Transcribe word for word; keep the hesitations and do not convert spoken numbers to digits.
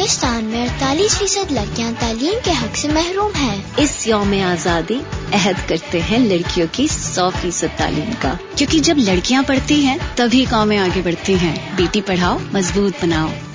पाकिस्तान में अड़तालीस फीसद लड़कियां तालीम के हक से महरूम हैं। इस यौम आज़ादी अहद करते हैं लड़कियों की सौ फीसद तालीम का, क्योंकि जब लड़कियां पढ़ती हैं तभी कौमें आगे बढ़ती हैं। बेटी पढ़ाओ, मजबूत बनाओ।